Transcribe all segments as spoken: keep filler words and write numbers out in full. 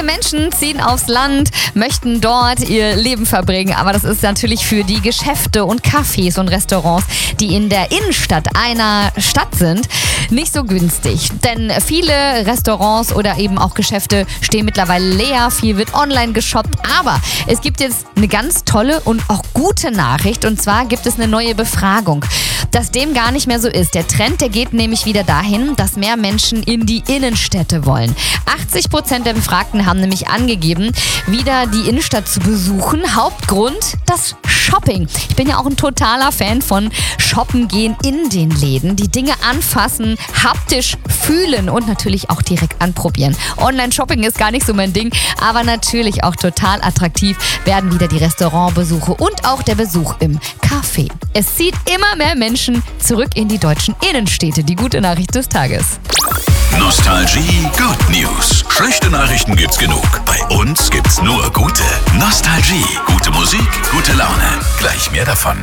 Menschen ziehen aufs Land, möchten dort ihr Leben verbringen. Aber das ist natürlich für die Geschäfte und Cafés und Restaurants, die in der Innenstadt einer Stadt sind, nicht so günstig. Denn viele Restaurants oder eben auch Geschäfte stehen mittlerweile leer. Viel wird online geshoppt. Aber es gibt jetzt eine ganz tolle und auch gute Nachricht. Und zwar gibt es eine neue Befragung, dass dem gar nicht mehr so ist. Der Trend, der geht nämlich wieder dahin, dass mehr Menschen in die Innenstädte wollen. achtzig Prozent der Befragten haben nämlich angegeben, wieder die Innenstadt zu besuchen. Hauptgrund, das Shopping. Ich bin ja auch ein totaler Fan von Shoppen gehen in den Läden, die Dinge anfassen, haptisch fühlen und natürlich auch direkt anprobieren. Online-Shopping ist gar nicht so mein Ding, aber natürlich auch total attraktiv werden wieder die Restaurantbesuche und auch der Besuch im Café. Es zieht immer mehr Menschen zurück in die deutschen Innenstädte. Die gute Nachricht des Tages. Nostalgie Good News. Schlechte Nachrichten gibt's genug. Bei uns gibt's nur gute. Nostalgie. Gute Musik, gute Laune. Gleich mehr davon.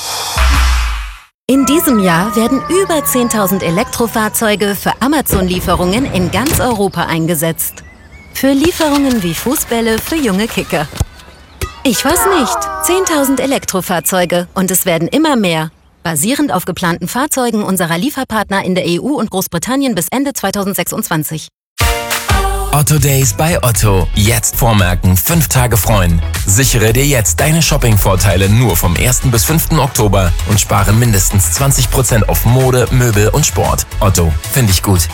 In diesem Jahr werden über zehntausend Elektrofahrzeuge für Amazon-Lieferungen in ganz Europa eingesetzt. Für Lieferungen wie Fußbälle für junge Kicker. Ich weiß nicht. zehntausend Elektrofahrzeuge und es werden immer mehr. Basierend auf geplanten Fahrzeugen unserer Lieferpartner in der E U und Großbritannien bis Ende zweitausendsechsundzwanzig. Otto Days bei Otto. Jetzt vormerken, fünf Tage freuen. Sichere dir jetzt deine Shopping-Vorteile nur vom ersten bis fünften Oktober und spare mindestens zwanzig Prozent auf Mode, Möbel und Sport. Otto, finde ich gut.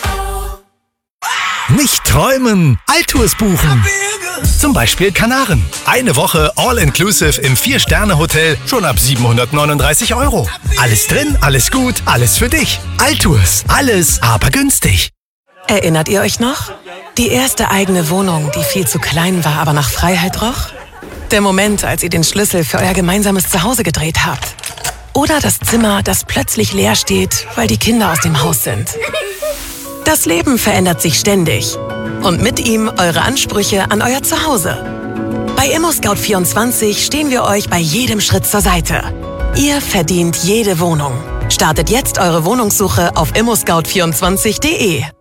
Nicht träumen, Altours buchen. Zum Beispiel Kanaren. Eine Woche All-Inclusive im Vier-Sterne-Hotel schon ab siebenhundertneununddreißig Euro. Alles drin, alles gut, alles für dich. Altours, alles aber günstig. Erinnert ihr euch noch? Die erste eigene Wohnung, die viel zu klein war, aber nach Freiheit roch? Der Moment, als ihr den Schlüssel für euer gemeinsames Zuhause gedreht habt. Oder das Zimmer, das plötzlich leer steht, weil die Kinder aus dem Haus sind. Das Leben verändert sich ständig. Und mit ihm eure Ansprüche an euer Zuhause. Bei ImmoScout vierundzwanzig stehen wir euch bei jedem Schritt zur Seite. Ihr verdient jede Wohnung. Startet jetzt eure Wohnungssuche auf immo scout vierundzwanzig punkt de.